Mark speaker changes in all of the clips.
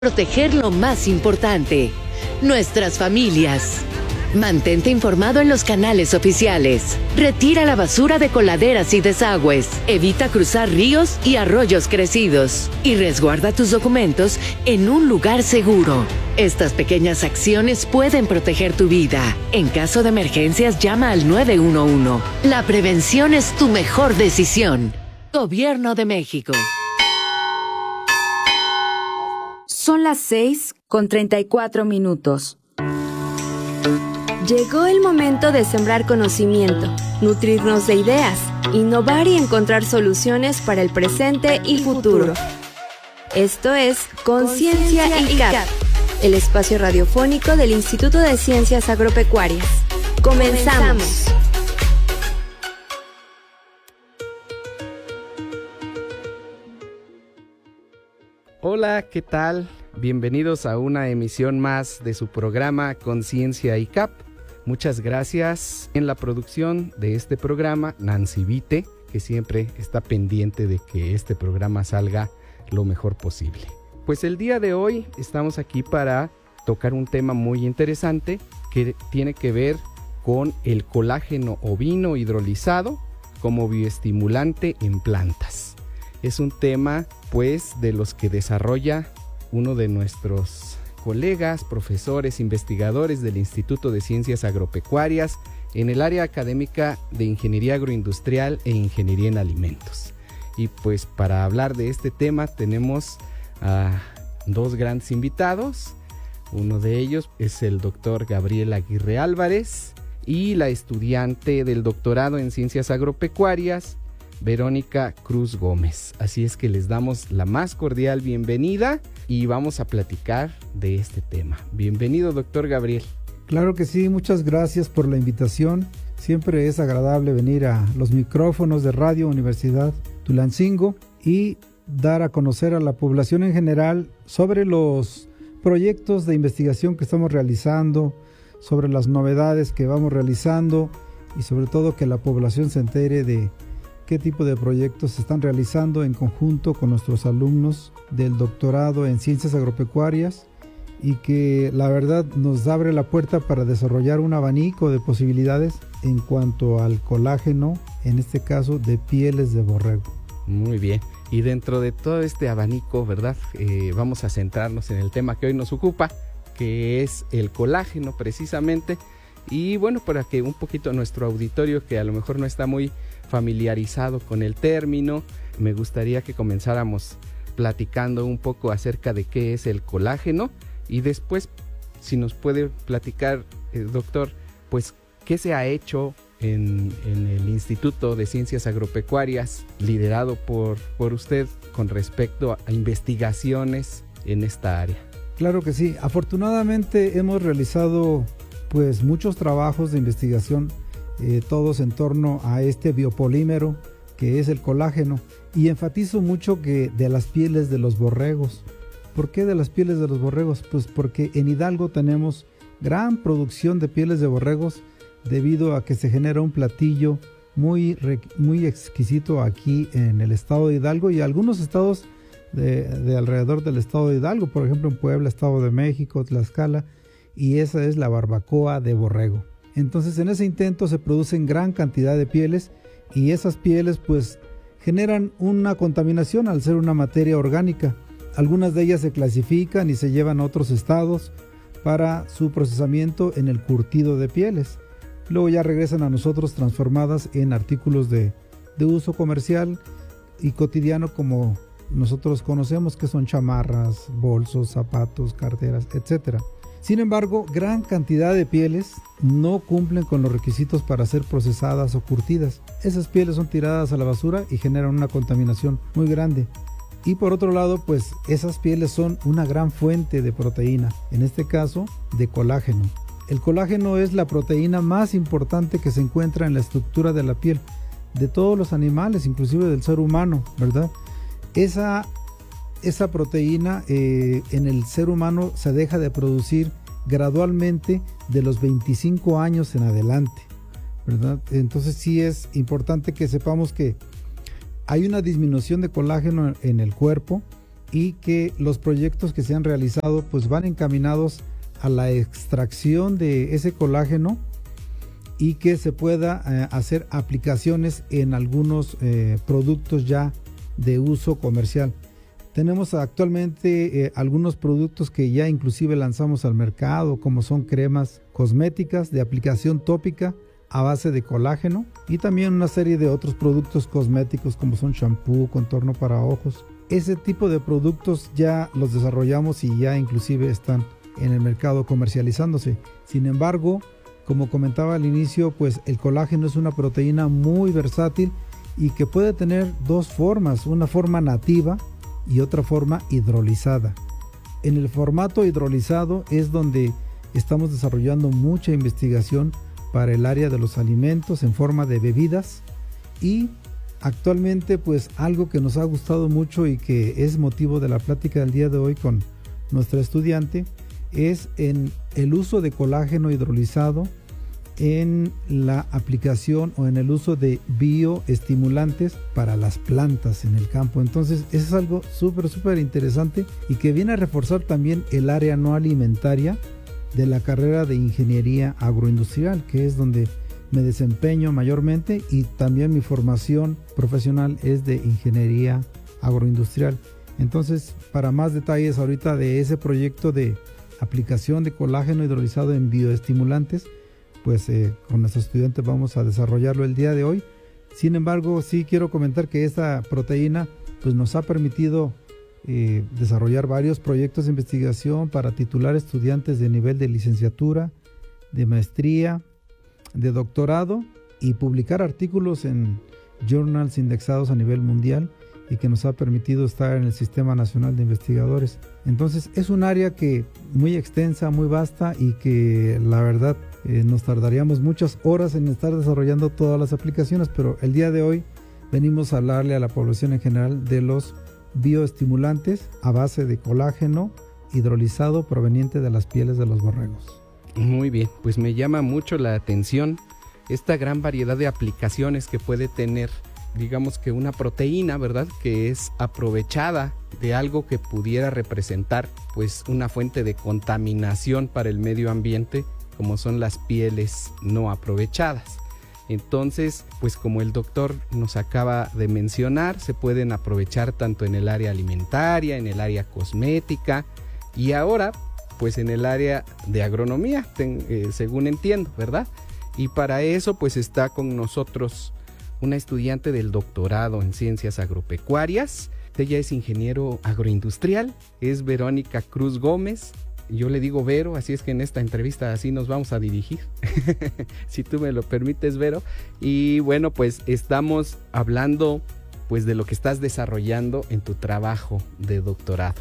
Speaker 1: Proteger lo más importante, nuestras familias. Mantente informado en los canales oficiales. Retira la basura de coladeras y desagües. Evita cruzar ríos y arroyos crecidos. Y resguarda tus documentos en un lugar seguro. Estas pequeñas acciones pueden proteger tu vida. En caso de emergencias, llama al 911. La prevención es tu mejor decisión. Gobierno de México.
Speaker 2: Son las 6:34. Llegó el momento de sembrar conocimiento, nutrirnos de ideas, innovar y encontrar soluciones para el presente y futuro. Esto es Conciencia ICAP, el espacio radiofónico del Instituto de Ciencias Agropecuarias. ¡Comenzamos!
Speaker 3: Hola, ¿qué tal? Bienvenidos a una emisión más de su programa Conciencia ICAP. Muchas gracias. En la producción de este programa, Nancy Vite, que siempre está pendiente de que este programa salga lo mejor posible. Pues el día de hoy estamos aquí para tocar un tema muy interesante que tiene que ver con el colágeno ovino hidrolizado como bioestimulante en plantas. Es un tema, pues, de los que desarrolla uno de nuestros colegas, profesores, investigadores del Instituto de Ciencias Agropecuarias en el área académica de Ingeniería Agroindustrial e Ingeniería en Alimentos. Y pues para hablar de este tema tenemos a dos grandes invitados. Uno de ellos es el doctor Gabriel Aguirre Álvarez y la estudiante del doctorado en Ciencias Agropecuarias, Verónica Cruz Gómez. Así es que les damos la más cordial bienvenida y vamos a platicar de este tema. Bienvenido, doctor Gabriel.
Speaker 4: Claro que sí, muchas gracias por la invitación. Siempre es agradable venir a los micrófonos de Radio Universidad Tulancingo y dar a conocer a la población en general sobre los proyectos de investigación que estamos realizando, sobre las novedades que vamos realizando y sobre todo que la población se entere de qué tipo de proyectos se están realizando en conjunto con nuestros alumnos del doctorado en Ciencias Agropecuarias y que la verdad nos abre la puerta para desarrollar un abanico de posibilidades en cuanto al colágeno, en este caso de pieles de borrego.
Speaker 3: Muy bien, y dentro de todo este abanico, ¿verdad? Vamos a centrarnos en el tema que hoy nos ocupa, que es el colágeno precisamente. Y bueno, para que un poquito nuestro auditorio que a lo mejor no está muy familiarizado con el término, me gustaría que comenzáramos platicando un poco acerca de qué es el colágeno y después, si nos puede platicar, doctor, pues qué se ha hecho en el Instituto de Ciencias Agropecuarias liderado por usted con respecto a investigaciones en esta área.
Speaker 4: Claro que sí, afortunadamente hemos realizado pues muchos trabajos de investigación, todos en torno a este biopolímero que es el colágeno, y enfatizo mucho que de las pieles de los borregos. ¿Por qué de las pieles de los borregos? Pues porque en Hidalgo tenemos gran producción de pieles de borregos debido a que se genera un platillo muy exquisito aquí en el estado de Hidalgo y algunos estados de alrededor del estado de Hidalgo, por ejemplo en Puebla, Estado de México, Tlaxcala, y esa es la barbacoa de borrego. Entonces en ese intento se producen gran cantidad de pieles y esas pieles pues generan una contaminación al ser una materia orgánica. Algunas de ellas se clasifican y se llevan a otros estados para su procesamiento en el curtido de pieles. Luego ya regresan a nosotros transformadas en artículos de uso comercial y cotidiano como nosotros conocemos, que son chamarras, bolsos, zapatos, carteras, etc. Sin embargo, gran cantidad de pieles no cumplen con los requisitos para ser procesadas o curtidas. Esas pieles son tiradas a la basura y generan una contaminación muy grande. Y por otro lado, pues esas pieles son una gran fuente de proteína, en este caso de colágeno. El colágeno es la proteína más importante que se encuentra en la estructura de la piel, de todos los animales, inclusive del ser humano, ¿verdad? Esa proteína en el ser humano se deja de producir gradualmente de los 25 años en adelante, ¿verdad? Entonces sí es importante que sepamos que hay una disminución de colágeno en el cuerpo y que los proyectos que se han realizado pues van encaminados a la extracción de ese colágeno y que se pueda hacer aplicaciones en algunos productos ya de uso comercial. Tenemos actualmente algunos productos que ya inclusive lanzamos al mercado, como son cremas cosméticas de aplicación tópica a base de colágeno, y también una serie de otros productos cosméticos como son shampoo, contorno para ojos. Ese tipo de productos ya los desarrollamos y ya inclusive están en el mercado comercializándose. Sin embargo, como comentaba al inicio, pues el colágeno es una proteína muy versátil y que puede tener dos formas, una forma nativa y otra forma hidrolizada. En el formato hidrolizado es donde estamos desarrollando mucha investigación para el área de los alimentos en forma de bebidas, y actualmente pues algo que nos ha gustado mucho y que es motivo de la plática del día de hoy con nuestra estudiante es en el uso de colágeno hidrolizado en la aplicación o en el uso de bioestimulantes para las plantas en el campo. Entonces eso es algo súper interesante y que viene a reforzar también el área no alimentaria de la carrera de ingeniería agroindustrial, que es donde me desempeño mayormente, y también mi formación profesional es de ingeniería agroindustrial. Entonces, para más detalles ahorita de ese proyecto de aplicación de colágeno hidrolizado en bioestimulantes, pues con nuestros estudiantes vamos a desarrollarlo el día de hoy. Sin embargo, sí quiero comentar que esta proteína pues nos ha permitido desarrollar varios proyectos de investigación para titular estudiantes de nivel de licenciatura, de maestría, de doctorado, y publicar artículos en journals indexados a nivel mundial, y que nos ha permitido estar en el Sistema Nacional de Investigadores. Entonces es un área que muy extensa, muy vasta, y que la verdad nos tardaríamos muchas horas en estar desarrollando todas las aplicaciones, pero el día de hoy venimos a hablarle a la población en general de los bioestimulantes a base de colágeno hidrolizado proveniente de las pieles de los borregos.
Speaker 3: Muy bien, pues me llama mucho la atención esta gran variedad de aplicaciones que puede tener, digamos que una proteína, ¿verdad?, que es aprovechada de algo que pudiera representar pues una fuente de contaminación para el medio ambiente, como son las pieles no aprovechadas. Entonces, pues como el doctor nos acaba de mencionar, se pueden aprovechar tanto en el área alimentaria, en el área cosmética y ahora pues en el área de agronomía, según entiendo, ¿verdad? Y para eso pues está con nosotros una estudiante del doctorado en ciencias agropecuarias. Ella es ingeniero agroindustrial, es Verónica Cruz Gómez. Yo le digo Vero, así es que en esta entrevista así nos vamos a dirigir, si tú me lo permites, Vero. Y bueno, pues estamos hablando pues de lo que estás desarrollando en tu trabajo de doctorado.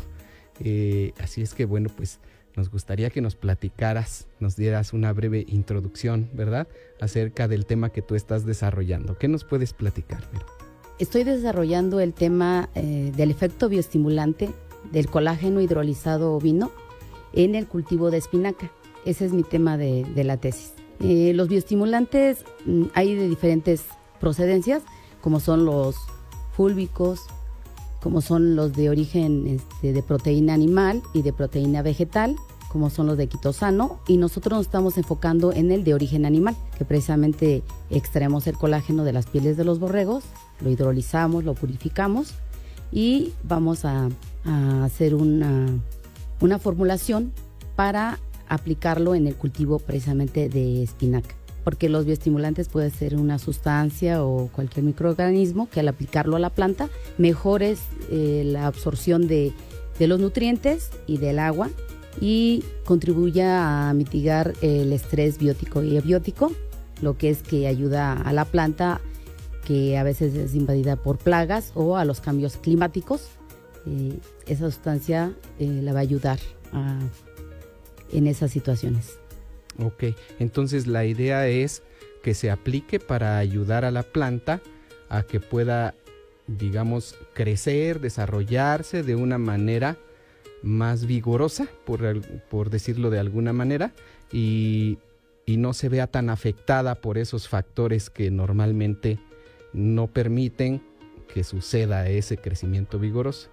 Speaker 3: Así es que bueno, pues nos gustaría que nos platicaras, nos dieras una breve introducción, ¿verdad?, acerca del tema que tú estás desarrollando. ¿Qué nos puedes platicar, Vero?
Speaker 5: Estoy desarrollando el tema del efecto bioestimulante del colágeno hidrolizado ovino en el cultivo de espinaca. Ese es mi tema de la tesis. Los bioestimulantes hay de diferentes procedencias, como son los fúlbicos, como son los de origen de proteína animal y de proteína vegetal, como son los de quitosano, y nosotros nos estamos enfocando en el de origen animal, que precisamente extraemos el colágeno de las pieles de los borregos, lo hidrolizamos, lo purificamos y vamos a hacer una formulación para aplicarlo en el cultivo precisamente de espinaca, porque los bioestimulantes pueden ser una sustancia o cualquier microorganismo que al aplicarlo a la planta mejore la absorción de los nutrientes y del agua y contribuya a mitigar el estrés biótico y abiótico, lo que es que ayuda a la planta que a veces es invadida por plagas o a los cambios climáticos. Esa sustancia la va a ayudar en esas situaciones.
Speaker 3: Ok, entonces la idea es que se aplique para ayudar a la planta a que pueda, digamos, crecer, desarrollarse de una manera más vigorosa, por decirlo de alguna manera, y no se vea tan afectada por esos factores que normalmente no permiten que suceda ese crecimiento vigoroso.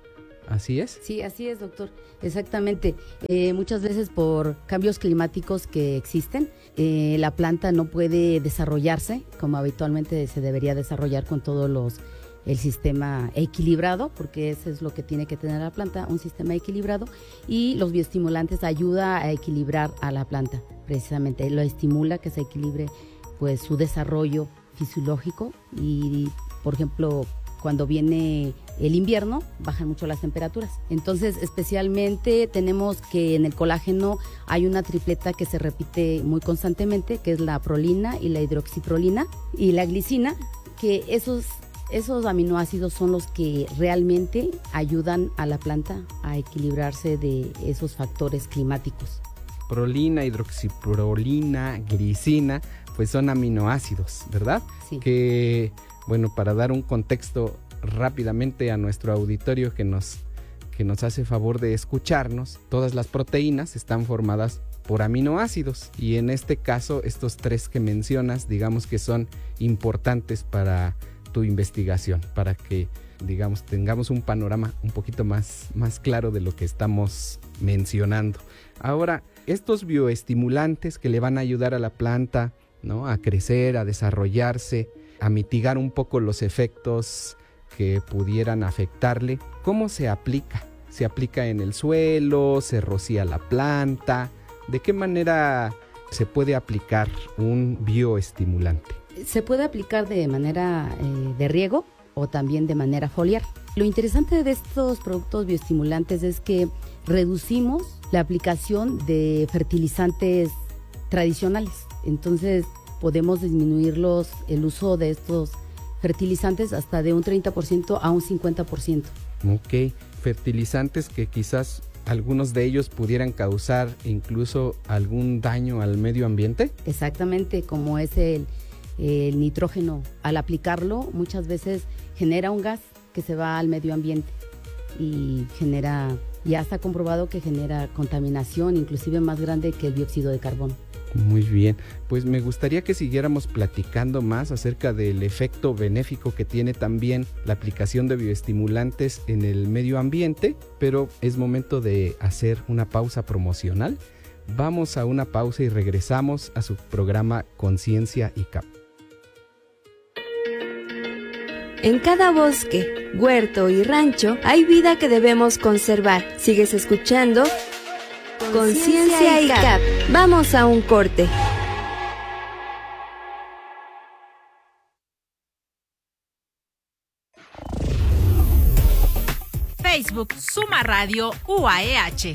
Speaker 3: ¿Así es?
Speaker 5: Sí, así es, doctor. Exactamente. Muchas veces por cambios climáticos que existen, la planta no puede desarrollarse como habitualmente se debería desarrollar con todos el sistema equilibrado, porque eso es lo que tiene que tener la planta, un sistema equilibrado, y los bioestimulantes ayudan a equilibrar a la planta, precisamente. Lo estimula que se equilibre pues su desarrollo fisiológico y, por ejemplo, cuando viene el invierno, bajan mucho las temperaturas. Entonces, especialmente tenemos que en el colágeno hay una tripleta que se repite muy constantemente, que es la prolina y la hidroxiprolina y la glicina, que esos aminoácidos son los que realmente ayudan a la planta a equilibrarse de esos factores climáticos.
Speaker 3: Prolina, hidroxiprolina, glicina, pues son aminoácidos, ¿verdad?
Speaker 5: Sí.
Speaker 3: Que, bueno, para dar un contexto rápidamente a nuestro auditorio que nos hace favor de escucharnos, todas las proteínas están formadas por aminoácidos, y en este caso estos 3 que mencionas, digamos que son importantes para tu investigación, para que, digamos, tengamos un panorama un poquito más claro de lo que estamos mencionando. Ahora, estos bioestimulantes que le van a ayudar a la planta, ¿no?, a crecer, a desarrollarse, a mitigar un poco los efectos que pudieran afectarle, ¿cómo se aplica? ¿Se aplica en el suelo? ¿Se rocía la planta? ¿De qué manera se puede aplicar un bioestimulante?
Speaker 5: Se puede aplicar de manera de riego o también de manera foliar. Lo interesante de estos productos bioestimulantes es que reducimos la aplicación de fertilizantes tradicionales. Entonces podemos disminuir el uso de estos fertilizantes hasta de un 30% a un 50%.
Speaker 3: Ok, fertilizantes que quizás algunos de ellos pudieran causar incluso algún daño al medio ambiente.
Speaker 5: Exactamente, como es el nitrógeno. Al aplicarlo muchas veces genera un gas que se va al medio ambiente y ya está comprobado que genera contaminación inclusive más grande que el dióxido de carbono.
Speaker 3: Muy bien, pues me gustaría que siguiéramos platicando más acerca del efecto benéfico que tiene también la aplicación de bioestimulantes en el medio ambiente, pero es momento de hacer una pausa promocional. Vamos a una pausa y regresamos a su programa Conciencia ICAP.
Speaker 2: En cada bosque, huerto y rancho hay vida que debemos conservar. Sigues escuchando Conciencia ICAP. Vamos a un corte.
Speaker 6: Facebook Suma Radio UAEH.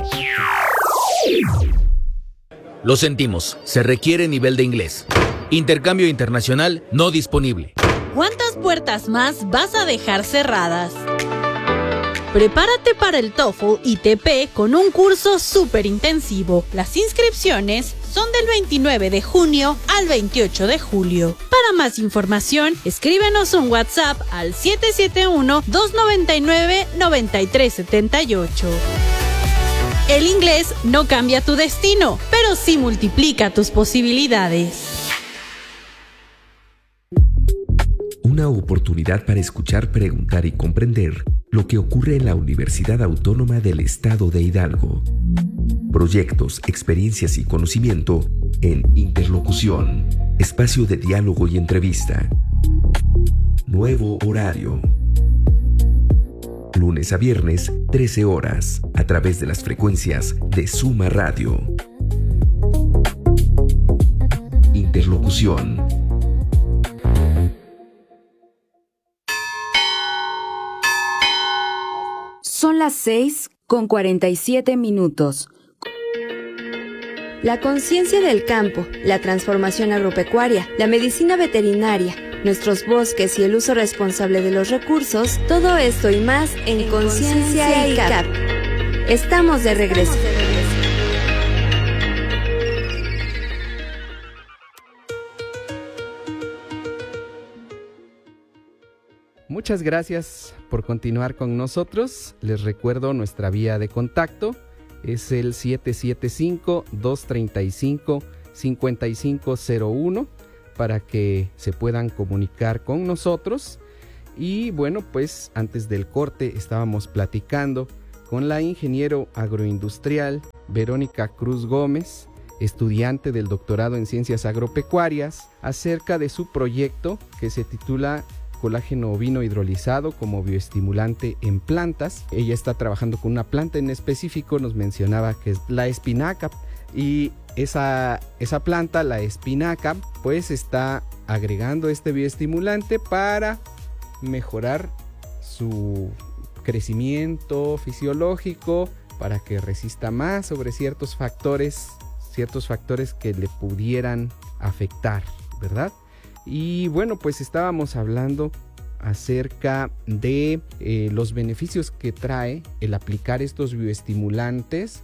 Speaker 7: Lo sentimos, se requiere nivel de inglés. Intercambio internacional no disponible.
Speaker 6: ¿Cuántas puertas más vas a dejar cerradas? Prepárate para el TOEFL ITP con un curso súper intensivo. Las inscripciones son del 29 de junio al 28 de julio. Para más información, escríbenos un WhatsApp al 771-299-9378. El inglés no cambia tu destino, pero sí multiplica tus posibilidades.
Speaker 8: Una oportunidad para escuchar, preguntar y comprender lo que ocurre en la Universidad Autónoma del Estado de Hidalgo. Proyectos, experiencias y conocimiento en Interlocución, espacio de diálogo y entrevista. Nuevo horario. Lunes a viernes, 13 horas, a través de las frecuencias de Suma Radio. Interlocución.
Speaker 2: Son las 6:47. La conciencia del campo, la transformación agropecuaria, la medicina veterinaria, nuestros bosques y el uso responsable de los recursos, todo esto y más en Conciencia ICAP. Estamos de regreso.
Speaker 3: Muchas gracias por continuar con nosotros. Les recuerdo nuestra vía de contacto. Es el 775-235-5501 para que se puedan comunicar con nosotros. Y bueno, pues antes del corte estábamos platicando con la ingeniero agroindustrial Verónica Cruz Gómez, estudiante del doctorado en Ciencias Agropecuarias, acerca de su proyecto que se titula Colágeno ovino hidrolizado como bioestimulante en plantas. Ella está trabajando con una planta en específico, nos mencionaba que es la espinaca, y esa planta, la espinaca, pues está agregando este bioestimulante para mejorar su crecimiento fisiológico, para que resista más sobre ciertos factores que le pudieran afectar, ¿verdad? Y bueno, pues estábamos hablando acerca de los beneficios que trae el aplicar estos bioestimulantes,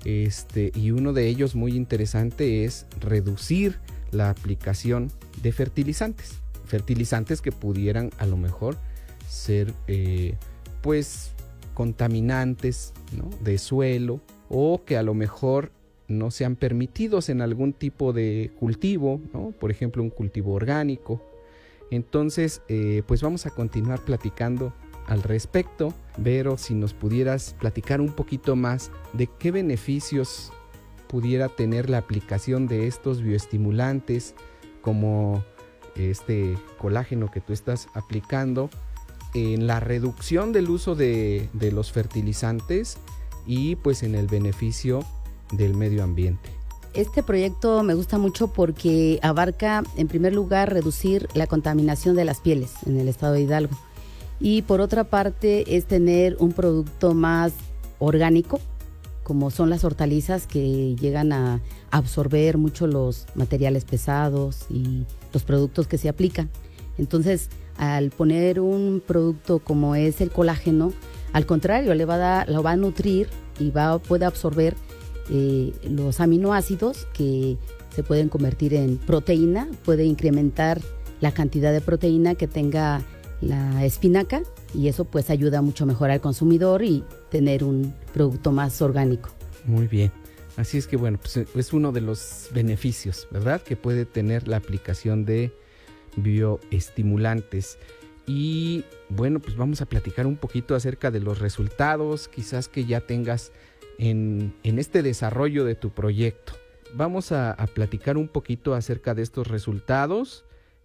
Speaker 3: y uno de ellos muy interesante es reducir la aplicación de fertilizantes que pudieran a lo mejor ser pues contaminantes, ¿no?, de suelo, o que a lo mejor no sean permitidos en algún tipo de cultivo, ¿no? Por ejemplo, un cultivo orgánico. Entonces, pues vamos a continuar platicando al respecto. Vero, si nos pudieras platicar un poquito más de qué beneficios pudiera tener la aplicación de estos bioestimulantes, como este colágeno que tú estás aplicando, en la reducción del uso de los fertilizantes y pues en el beneficio del medio ambiente.
Speaker 5: Este proyecto me gusta mucho porque abarca, en primer lugar, reducir la contaminación de las pieles en el estado de Hidalgo. Y por otra parte es tener un producto más orgánico, como son las hortalizas, que llegan a absorber mucho los materiales pesados y los productos que se aplican. Entonces, al poner un producto como es el colágeno, al contrario, lo va a nutrir y puede absorber los aminoácidos que se pueden convertir en proteína, puede incrementar la cantidad de proteína que tenga la espinaca, y eso pues ayuda mucho mejor al consumidor y tener un producto más orgánico.
Speaker 3: Muy bien, así es que bueno, pues es uno de los beneficios, ¿verdad?, que puede tener la aplicación de bioestimulantes. Y bueno, pues vamos a platicar un poquito acerca de los resultados, quizás que ya tengas en este desarrollo de tu proyecto. Vamos a platicar un poquito acerca de estos resultados,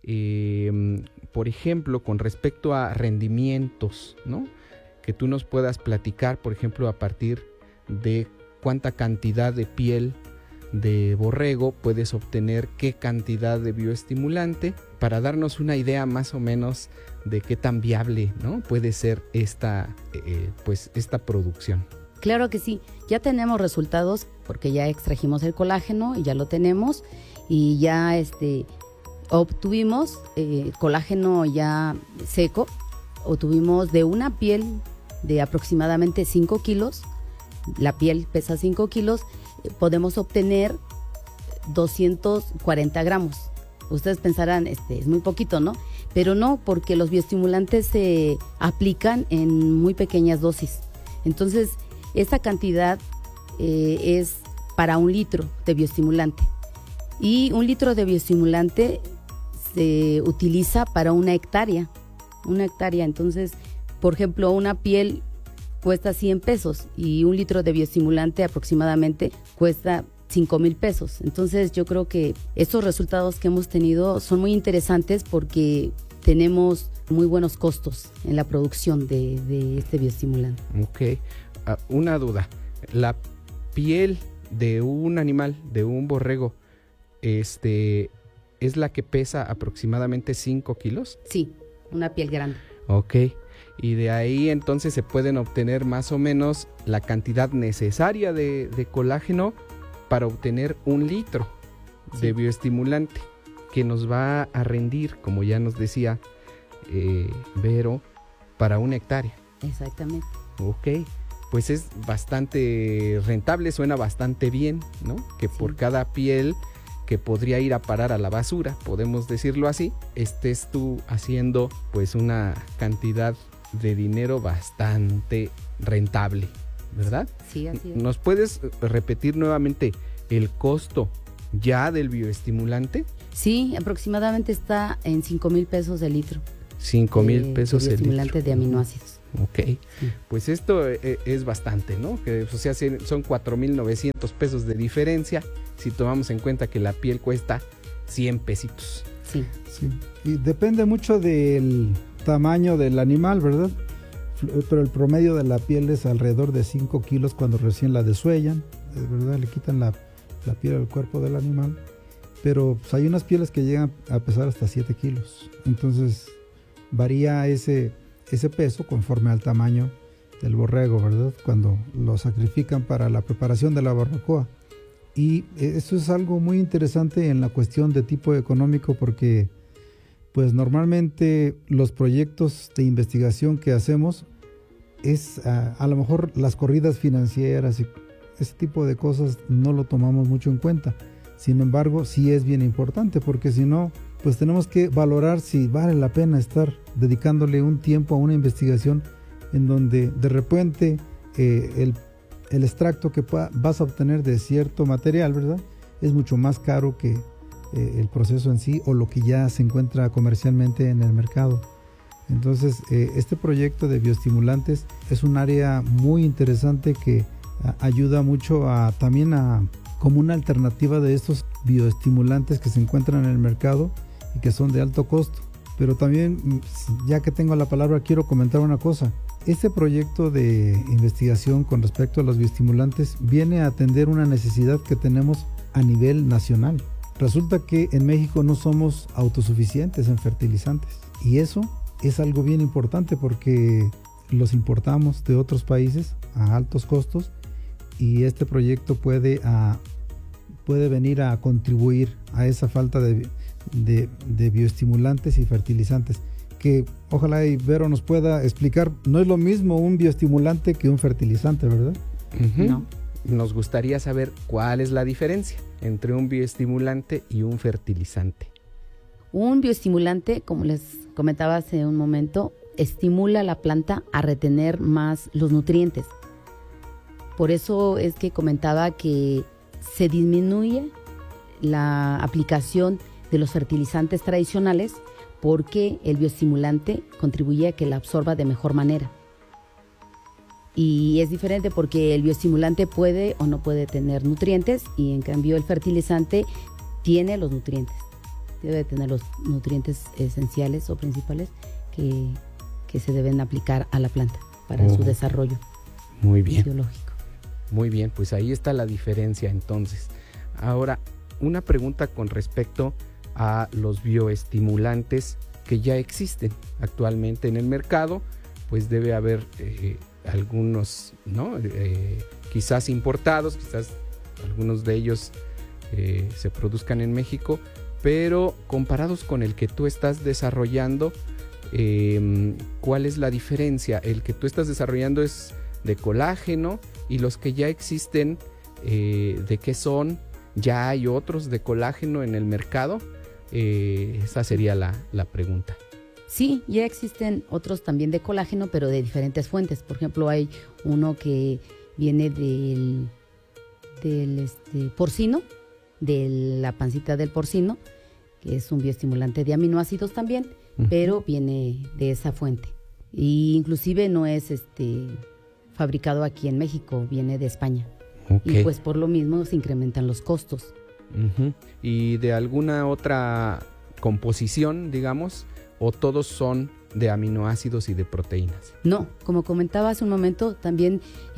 Speaker 3: por ejemplo, con respecto a rendimientos, ¿no?, que tú nos puedas platicar, por ejemplo, a partir de cuánta cantidad de piel de borrego puedes obtener, qué cantidad de bioestimulante, para darnos una idea más o menos de qué tan viable, ¿no?, puede ser esta producción.
Speaker 5: Claro que sí, ya tenemos resultados porque ya extrajimos el colágeno y ya lo tenemos, y ya obtuvimos colágeno ya seco. Obtuvimos de una piel de aproximadamente 5 kilos, la piel pesa 5 kilos, podemos obtener 240 gramos. Ustedes pensarán, es muy poquito, ¿no? Pero no, porque los bioestimulantes se aplican en muy pequeñas dosis. Entonces, esta cantidad es para 1 litro de bioestimulante. Y 1 litro de bioestimulante se utiliza para 1 hectárea. 1 hectárea, entonces, por ejemplo, una piel cuesta 100 pesos y 1 litro de bioestimulante aproximadamente cuesta 5,000 pesos. Entonces yo creo que estos resultados que hemos tenido son muy interesantes porque tenemos muy buenos costos en la producción de este bioestimulante.
Speaker 3: Ok, una duda. La piel de un animal, de un borrego, ¿es la que pesa aproximadamente 5 kilos?
Speaker 5: Sí, una piel grande.
Speaker 3: Ok, y de ahí entonces se pueden obtener más o menos la cantidad necesaria de colágeno para obtener 1 litro de bioestimulante, que nos va a rendir, como ya nos decía Vero, para 1 hectárea.
Speaker 5: Exactamente.
Speaker 3: Ok, pues es bastante rentable, suena bastante bien, ¿no? Que sí, por cada piel que podría ir a parar a la basura, podemos decirlo así, estés tú haciendo pues una cantidad de dinero bastante rentable, ¿verdad?
Speaker 5: Sí, así es.
Speaker 3: ¿Nos puedes repetir nuevamente el costo ya del bioestimulante?
Speaker 5: Sí, aproximadamente está en 5,000 pesos el litro.
Speaker 3: 5,000 pesos el
Speaker 5: estimulante
Speaker 3: litro.
Speaker 5: de aminoácidos.
Speaker 3: Ok, sí. Pues esto es bastante, ¿no? Que, o sea, son 4,900 pesos de diferencia si tomamos en cuenta que la piel cuesta 100 pesitos.
Speaker 5: Sí.
Speaker 4: Sí. Y depende mucho del tamaño del animal, ¿verdad? Pero el promedio de la piel es alrededor de 5 kilos cuando recién la desuellan, ¿verdad? Le quitan la piel al cuerpo del animal. Pero pues, hay unas pieles que llegan a pesar hasta 7 kilos. Entonces varía ese peso conforme al tamaño del borrego, ¿verdad? Cuando lo sacrifican para la preparación de la barbacoa. Y eso es algo muy interesante en la cuestión de tipo económico, porque pues normalmente los proyectos de investigación que hacemos es a lo mejor las corridas financieras y ese tipo de cosas no lo tomamos mucho en cuenta. Sin embargo, sí es bien importante, porque si no, pues tenemos que valorar si vale la pena estar dedicándole un tiempo a una investigación en donde de repente el extracto que vas a obtener de cierto material, ¿verdad?, es mucho más caro que el proceso en sí o lo que ya se encuentra comercialmente en el mercado. Entonces, este proyecto de bioestimulantes es un área muy interesante que ayuda mucho como una alternativa de estos bioestimulantes que se encuentran en el mercado y que son de alto costo. Pero también, ya que tengo la palabra, quiero comentar una cosa. Este proyecto de investigación con respecto a los bioestimulantes viene a atender una necesidad que tenemos a nivel nacional. Resulta que en México no somos autosuficientes en fertilizantes, y eso es algo bien importante porque los importamos de otros países a altos costos, y este proyecto puede venir a contribuir a esa falta de bioestimulantes y fertilizantes, que ojalá Vero nos pueda explicar. No es lo mismo un bioestimulante que un fertilizante, ¿verdad?
Speaker 3: Uh-huh. No. Nos gustaría saber cuál es la diferencia entre un bioestimulante y un fertilizante.
Speaker 5: Un bioestimulante, como les comentaba hace un momento, estimula a la planta a retener más los nutrientes. Por eso es que comentaba que se disminuye la aplicación de los fertilizantes tradicionales, porque el bioestimulante contribuye a que la absorba de mejor manera. Y es diferente porque el bioestimulante puede o no puede tener nutrientes, y en cambio el fertilizante tiene los nutrientes. Debe tener los nutrientes esenciales o principales que se deben aplicar a la planta para su desarrollo biológico.
Speaker 3: Muy bien, pues ahí está la diferencia entonces. Ahora, una pregunta con respecto a los bioestimulantes que ya existen actualmente en el mercado. Pues debe haber algunos, ¿no? Quizás importados, quizás algunos de ellos se produzcan en México, pero comparados con el que tú estás desarrollando, ¿cuál es la diferencia? El que tú estás desarrollando es de colágeno, y los que ya existen, ¿de qué son? ¿Ya hay otros de colágeno en el mercado? Esa sería la pregunta.
Speaker 5: Sí, ya existen otros también de colágeno, pero de diferentes fuentes. Por ejemplo, hay uno que viene del porcino, de la pancita del porcino, que es un bioestimulante de aminoácidos también, pero viene de esa fuente. Y inclusive no es fabricado aquí en México, viene de España. Okay. Y pues por lo mismo se incrementan los costos.
Speaker 3: Uh-huh. ¿Y de alguna otra composición, digamos, o todos son de aminoácidos y de proteínas?
Speaker 5: No, como comentaba hace un momento, también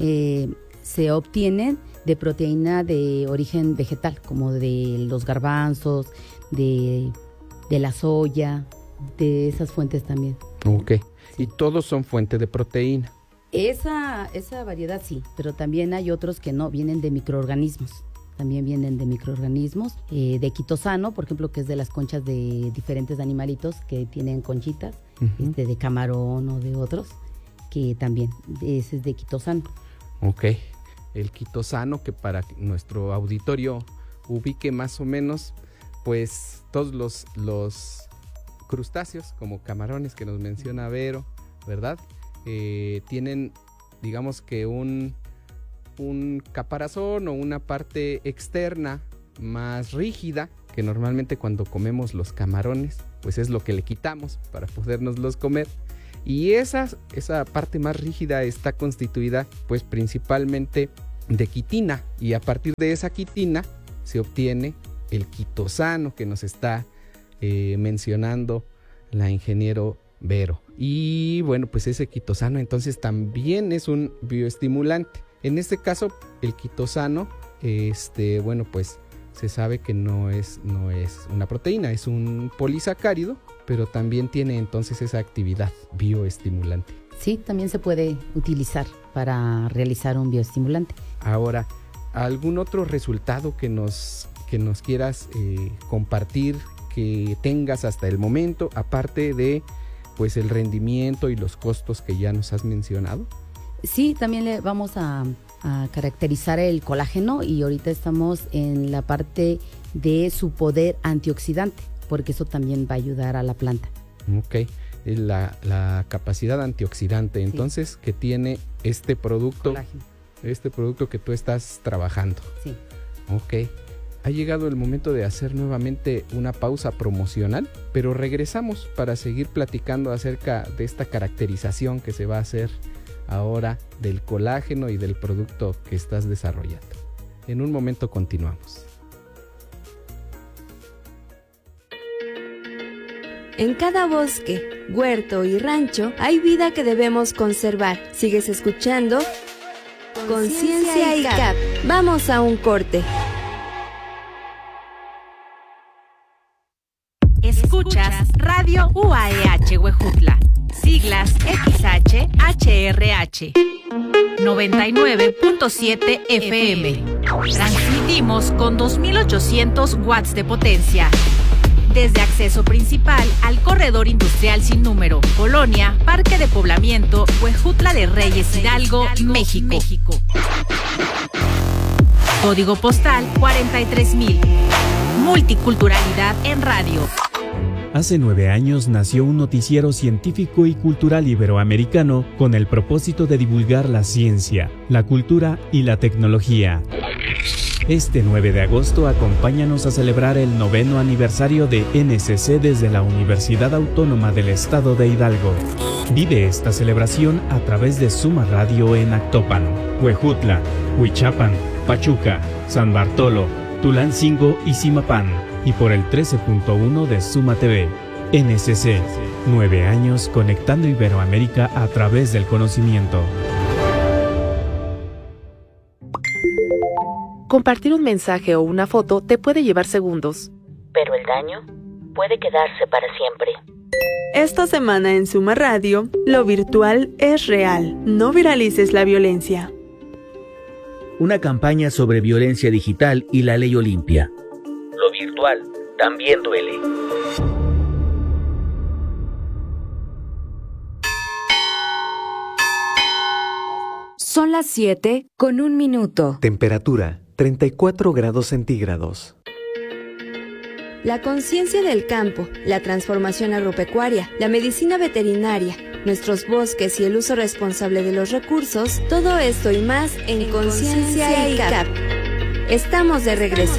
Speaker 5: se obtienen de proteína de origen vegetal, como de los garbanzos, de la soya, de esas fuentes también.
Speaker 3: Ok, sí. Y todos son fuente de proteína.
Speaker 5: Esa variedad sí, pero también hay otros que no, vienen de microorganismos. También vienen de microorganismos, de quitosano, por ejemplo, que es de las conchas de diferentes animalitos que tienen conchitas, uh-huh. De camarón o de otros, que también, ese es de quitosano.
Speaker 3: Ok, el quitosano, que para nuestro auditorio ubique más o menos, pues todos los crustáceos, como camarones que nos menciona Vero, ¿verdad? Tienen, digamos que un caparazón o una parte externa más rígida que normalmente cuando comemos los camarones, pues es lo que le quitamos para podernoslos comer. Y esa parte más rígida está constituida pues principalmente de quitina, y a partir de esa quitina se obtiene el quitosano que nos está mencionando la ingeniero Vero. Y bueno, pues ese quitosano entonces también es un bioestimulante. En este caso, el quitosano, bueno, pues se sabe que no es una proteína, es un polisacárido, pero también tiene entonces esa actividad bioestimulante.
Speaker 5: Sí, también se puede utilizar para realizar un bioestimulante.
Speaker 3: Ahora, ¿algún otro resultado que nos quieras compartir, que tengas hasta el momento, aparte de pues el rendimiento y los costos que ya nos has mencionado?
Speaker 5: Sí, también le vamos a caracterizar el colágeno, y ahorita estamos en la parte de su poder antioxidante, porque eso también va a ayudar a la planta.
Speaker 3: Ok, la capacidad antioxidante entonces sí, que tiene este producto, colágeno, este producto que tú estás trabajando.
Speaker 5: Sí.
Speaker 3: Ok, ha llegado el momento de hacer nuevamente una pausa promocional, pero regresamos para seguir platicando acerca de esta caracterización que se va a hacer ahora del colágeno y del producto que estás desarrollando. En un momento continuamos.
Speaker 2: En cada bosque, huerto y rancho hay vida que debemos conservar. Sigues escuchando Conciencia ICAP. Vamos a un corte.
Speaker 9: Escuchas Radio UAEH Huejutla, siglas XH-HRH, 99.7 FM. Transmitimos con 2800 watts de potencia. Desde acceso principal al corredor industrial sin número, Colonia, Parque de Poblamiento, Huejutla de Reyes, Hidalgo, México. Código postal 43,000. Multiculturalidad en radio.
Speaker 10: Hace 9 años nació un noticiero científico y cultural iberoamericano con el propósito de divulgar la ciencia, la cultura y la tecnología. Este 9 de agosto acompáñanos a celebrar el 9º aniversario de NCC desde la Universidad Autónoma del Estado de Hidalgo. Vive esta celebración a través de Suma Radio en Actopan, Huejutla, Huichapan, Pachuca, San Bartolo, Tulancingo y Zimapán, y por el 13.1 de Suma TV. NCC, 9 años conectando Iberoamérica a través del conocimiento.
Speaker 11: Compartir un mensaje o una foto te puede llevar segundos,
Speaker 12: pero el daño puede quedarse para siempre.
Speaker 13: Esta semana en Suma Radio, lo virtual es real. No viralices la violencia.
Speaker 14: Una campaña sobre violencia digital y la ley Olimpia. Lo virtual también duele.
Speaker 2: Son las 7:01.
Speaker 15: Temperatura 34 grados centígrados.
Speaker 2: La conciencia del campo, la transformación agropecuaria, la medicina veterinaria, nuestros bosques y el uso responsable de los recursos, todo esto y más en Conciencia ICAP. Estamos de regreso.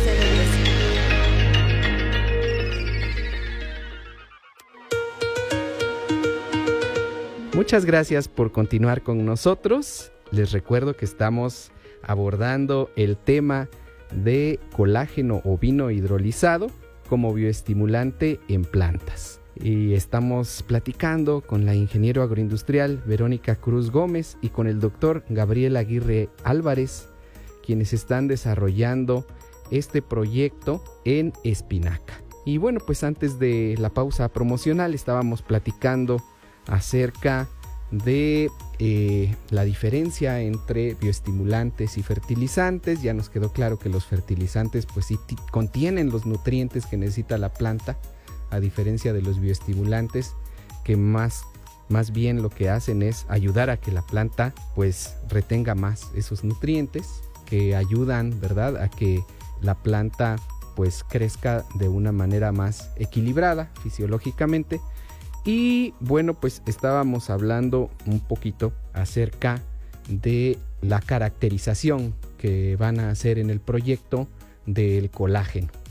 Speaker 3: Muchas gracias por continuar con nosotros. Les recuerdo que estamos abordando el tema de colágeno ovino hidrolizado como bioestimulante en plantas. Y estamos platicando con la ingeniero agroindustrial Verónica Cruz Gómez y con el doctor Gabriel Aguirre Álvarez, quienes están desarrollando este proyecto en espinaca. Y bueno, pues antes de la pausa promocional estábamos platicando acerca de la diferencia entre bioestimulantes y fertilizantes. Ya nos quedó claro que los fertilizantes pues sí contienen los nutrientes que necesita la planta, a diferencia de los bioestimulantes, que más bien lo que hacen es ayudar a que la planta pues retenga más esos nutrientes, que ayudan, ¿verdad?, a que la planta pues crezca de una manera más equilibrada fisiológicamente. Y bueno, pues estábamos hablando un poquito acerca de la caracterización que van a hacer en el proyecto del colágeno.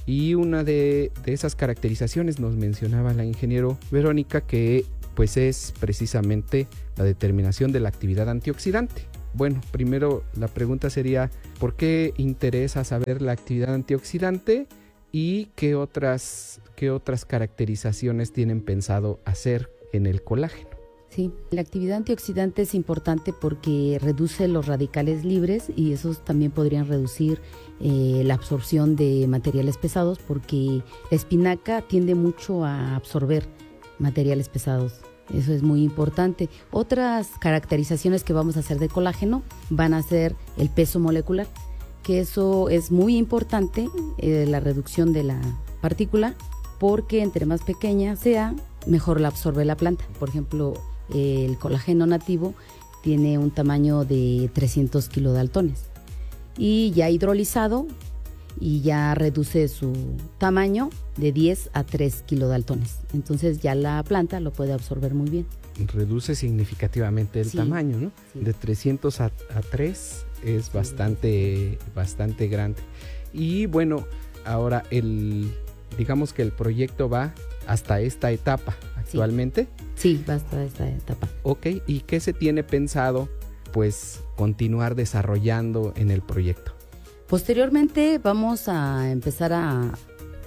Speaker 3: Y una de esas caracterizaciones nos mencionaba la ingeniero Verónica, que pues es precisamente la determinación de la actividad antioxidante. Bueno, primero la pregunta sería, ¿por qué interesa saber la actividad antioxidante y qué otras caracterizaciones tienen pensado hacer en el colágeno?
Speaker 5: Sí, la actividad antioxidante es importante porque reduce los radicales libres y esos también podrían reducir la absorción de materiales pesados, porque la espinaca tiende mucho a absorber materiales pesados. Eso es muy importante. Otras caracterizaciones que vamos a hacer de colágeno van a ser el peso molecular, que eso es muy importante, la reducción de la partícula, porque entre más pequeña sea, mejor la absorbe la planta. Por ejemplo, el colágeno nativo tiene un tamaño de 300 kilodaltones y ya hidrolizado y ya reduce su tamaño de 10 a 3 kilodaltones. Entonces ya la planta lo puede absorber muy bien.
Speaker 3: Reduce significativamente el tamaño, ¿no? Sí. De 300 a 3 es bastante grande. Y bueno, ahora digamos que el proyecto va hasta esta etapa actualmente.
Speaker 5: Sí, va hasta esta etapa.
Speaker 3: Ok, ¿y qué se tiene pensado pues continuar desarrollando en el proyecto?
Speaker 5: Posteriormente vamos a empezar a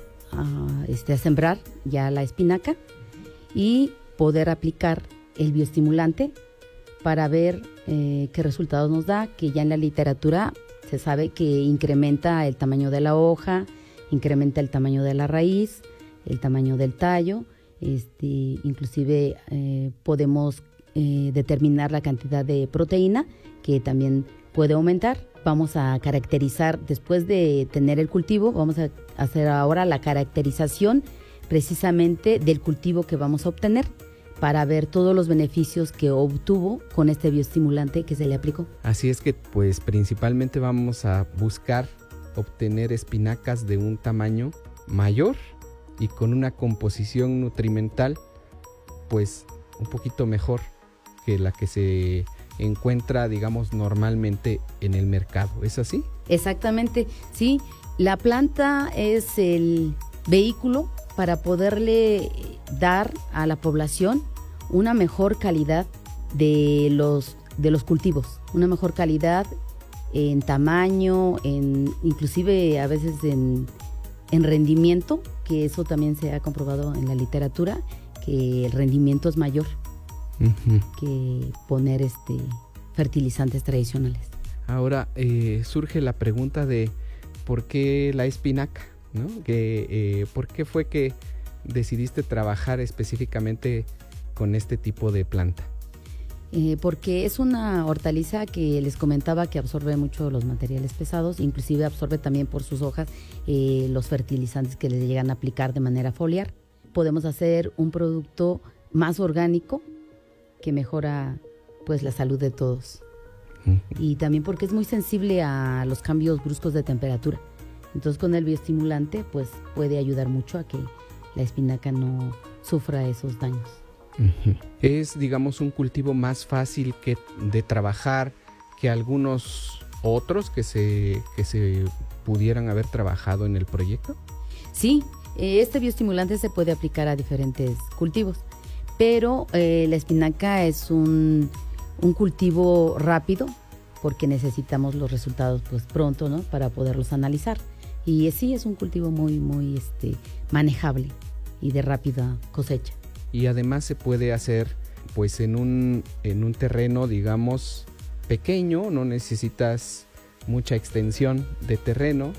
Speaker 5: sembrar ya la espinaca y poder aplicar el bioestimulante para ver qué resultados nos da, que ya en la literatura se sabe que incrementa el tamaño de la hoja, incrementa el tamaño de la raíz, el tamaño del tallo, inclusive podemos determinar la cantidad de proteína, que también puede aumentar. Vamos a caracterizar, después de tener el cultivo, vamos a hacer ahora la caracterización precisamente del cultivo que vamos a obtener para ver todos los beneficios que obtuvo con este bioestimulante que se le aplicó.
Speaker 3: Así es que pues principalmente vamos a buscar obtener espinacas de un tamaño mayor y con una composición nutrimental pues un poquito mejor que la que se encuentra, digamos, normalmente en el mercado. ¿Es así?
Speaker 5: Exactamente, sí. La planta es el vehículo para poderle dar a la población una mejor calidad de los cultivos, una mejor calidad en tamaño, inclusive a veces en rendimiento, que eso también se ha comprobado en la literatura, que el rendimiento es mayor que poner fertilizantes tradicionales.
Speaker 3: Ahora surge la pregunta de ¿por qué la espinaca? ¿No? ¿Por qué fue que decidiste trabajar específicamente con este tipo de planta?
Speaker 5: Porque es una hortaliza que les comentaba que absorbe mucho los materiales pesados, inclusive absorbe también por sus hojas los fertilizantes que le llegan a aplicar de manera foliar. Podemos hacer un producto más orgánico que mejora pues la salud de todos. Y también porque es muy sensible a los cambios bruscos de temperatura. Entonces con el bioestimulante pues puede ayudar mucho a que la espinaca no sufra esos daños.
Speaker 3: Es, digamos, un cultivo más fácil de trabajar que algunos otros que se pudieran haber trabajado en el proyecto.
Speaker 5: Sí, este bioestimulante se puede aplicar a diferentes cultivos, pero la espinaca es un cultivo rápido porque necesitamos los resultados pues pronto, ¿no? Para poderlos analizar. Y sí, es un cultivo muy manejable y de rápida cosecha.
Speaker 3: Y además se puede hacer pues en un terreno, digamos, pequeño, no necesitas mucha extensión de terreno,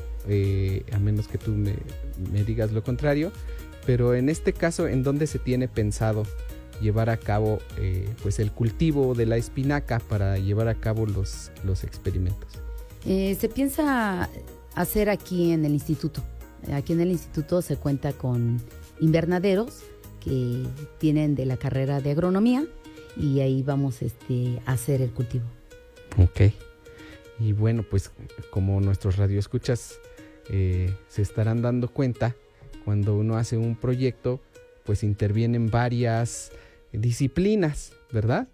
Speaker 3: a menos que tú me digas lo contrario, pero en este caso, ¿en dónde se tiene pensado llevar a cabo pues el cultivo de la espinaca para llevar a cabo los experimentos?
Speaker 5: Se piensa hacer aquí en el instituto. Aquí en el instituto se cuenta con invernaderos que tienen de la carrera de agronomía y ahí vamos a hacer el cultivo.
Speaker 3: Ok. Y bueno, pues como nuestros radioescuchas se estarán dando cuenta, cuando uno hace un proyecto, pues intervienen varias disciplinas, ¿verdad?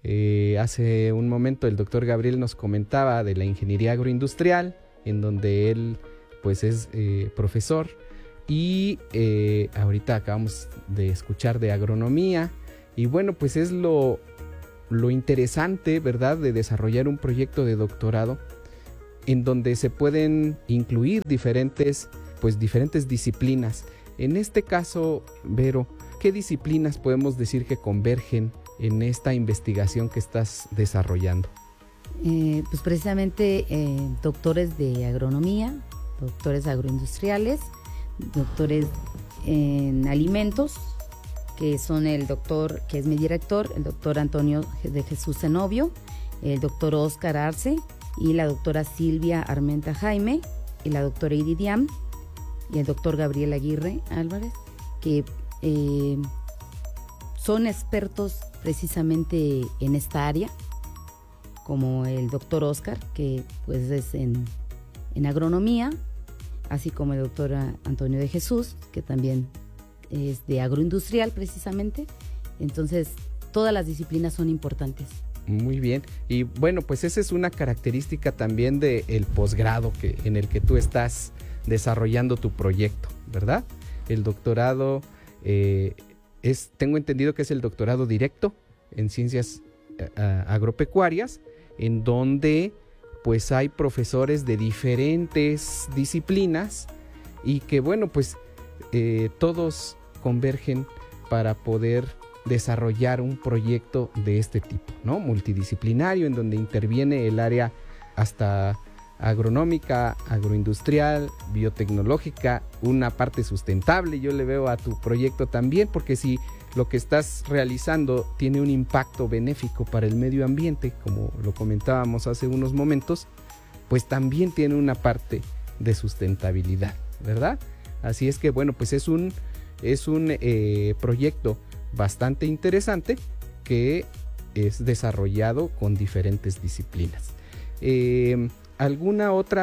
Speaker 3: Hace un momento el doctor Gabriel nos comentaba de la ingeniería agroindustrial, en donde él pues es profesor, y ahorita acabamos de escuchar de agronomía. Y bueno, pues es lo interesante, ¿verdad?, de desarrollar un proyecto de doctorado en donde se pueden incluir diferentes disciplinas. En este caso, Vero, ¿qué disciplinas podemos decir que convergen en esta investigación que estás desarrollando?
Speaker 5: Pues precisamente doctores de agronomía, doctores agroindustriales, doctores en alimentos, que son el doctor, que es mi director, el doctor Antonio de Jesús Zenobio, el doctor Oscar Arce y la doctora Silvia Armenta Jaime y la doctora Iridiam y el doctor Gabriel Aguirre Álvarez, que son expertos precisamente en esta área, como el doctor Oscar, que pues es en agronomía, así como el doctor Antonio de Jesús, que también es de agroindustrial precisamente. Entonces, todas las disciplinas son importantes.
Speaker 3: Muy bien. Y bueno, pues esa es una característica también del posgrado en el que tú estás desarrollando tu proyecto, ¿verdad? El doctorado tengo entendido que es el doctorado directo en ciencias agropecuarias, en donde pues hay profesores de diferentes disciplinas y que bueno, pues todos convergen para poder desarrollar un proyecto de este tipo, ¿no? Multidisciplinario, en donde interviene el área hasta agronómica, agroindustrial, biotecnológica, una parte sustentable. Yo le veo a tu proyecto también, porque si lo que estás realizando tiene un impacto benéfico para el medio ambiente, como lo comentábamos hace unos momentos, pues también tiene una parte de sustentabilidad, ¿verdad? Así es que bueno, pues es un proyecto bastante interesante que es desarrollado con diferentes disciplinas. ¿Algún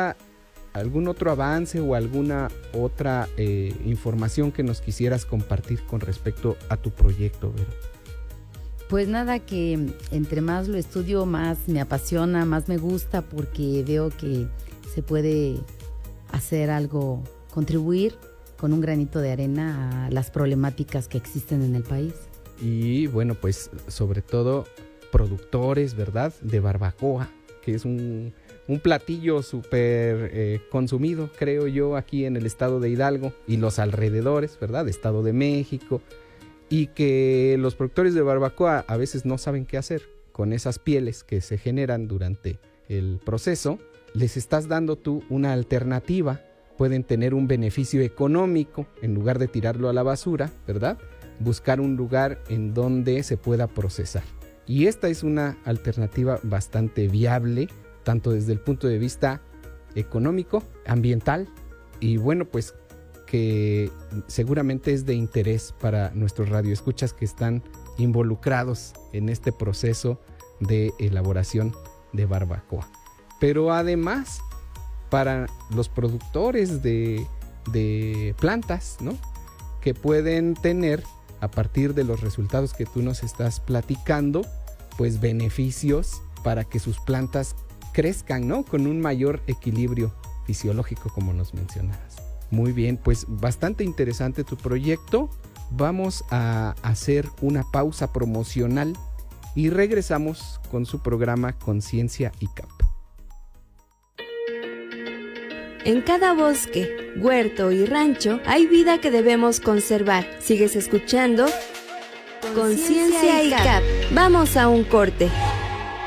Speaker 3: otro avance o alguna otra información que nos quisieras compartir con respecto a tu proyecto, Vero?
Speaker 5: Pues nada, que entre más lo estudio, más me apasiona, más me gusta, porque veo que se puede hacer algo, contribuir con un granito de arena a las problemáticas que existen en el país.
Speaker 3: Y bueno, pues sobre todo productores, ¿verdad?, de barbacoa, que es un platillo súper consumido, creo yo, aquí en el estado de Hidalgo y los alrededores, ¿verdad?, Estado de México, y que los productores de barbacoa a veces no saben qué hacer con esas pieles que se generan durante el proceso. Les estás dando tú una alternativa, pueden tener un beneficio económico en lugar de tirarlo a la basura, ¿verdad?, buscar un lugar en donde se pueda procesar. Y esta es una alternativa bastante viable, tanto desde el punto de vista económico, ambiental, y bueno, pues que seguramente es de interés para nuestros radioescuchas que están involucrados en este proceso de elaboración de barbacoa. Pero además, para los productores de plantas, ¿no?, que pueden tener, a partir de los resultados que tú nos estás platicando, pues beneficios para que sus plantas crezcan, ¿no?, con un mayor equilibrio fisiológico, como nos mencionabas. Muy bien, pues bastante interesante tu proyecto. Vamos a hacer una pausa promocional y regresamos con su programa Conciencia ICAP.
Speaker 2: En cada bosque, huerto y rancho hay vida que debemos conservar. Sigues escuchando Conciencia ICAP. Vamos a un corte.